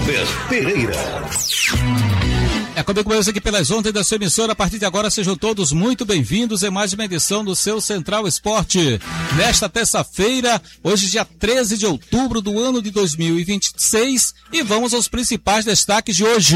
Kleber Pereira. É comigo mesmo aqui pelas ondas da sua emissora. A partir de agora sejam todos muito bem-vindos em mais uma edição do seu Central Esporte. Nesta terça-feira, hoje dia 13 de outubro do ano de 2026, e vamos aos principais destaques de hoje.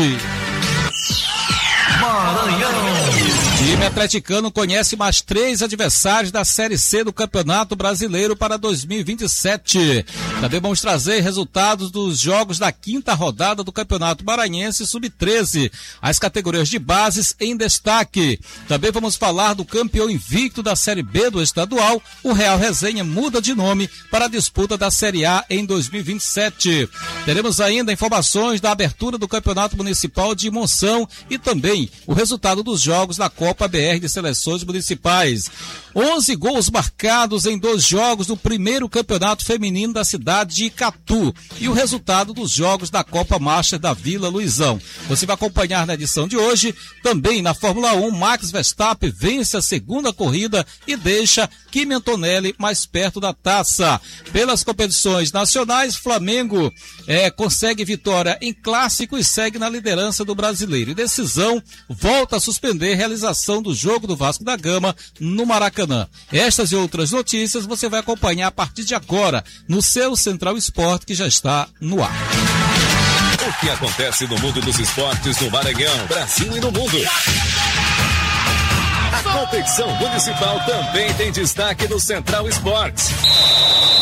Maranhão. O time atleticano conhece mais 3 adversários da Série C do Campeonato Brasileiro para 2027. Também vamos trazer resultados dos jogos da 5ª rodada do Campeonato Maranhense Sub-13, as categorias de bases em destaque. Também vamos falar do campeão invicto da Série B do estadual. O Real Resenha muda de nome para a disputa da Série A em 2027. Teremos ainda informações da abertura do Campeonato Municipal de Monção e também o resultado dos jogos da Copa BR de Seleções Municipais. 11 gols marcados em 2 jogos do primeiro campeonato feminino da cidade de Icatu e o resultado dos jogos da Copa Master da Vila Luizão. Você vai acompanhar na edição de hoje. Também na Fórmula 1, Max Verstappen vence a 2ª corrida e deixa Kimi Antonelli mais perto da taça. Pelas competições nacionais, Flamengo consegue vitória em clássico e segue na liderança do Brasileiro. E decisão volta a suspender a realização do jogo do Vasco da Gama no Maracanã. Estas e outras notícias você vai acompanhar a partir de agora no seu Central Esporte, que já está no ar. O que acontece no mundo dos esportes no Maranhão, Brasil e no mundo. A competição municipal também tem destaque no Central Esportes.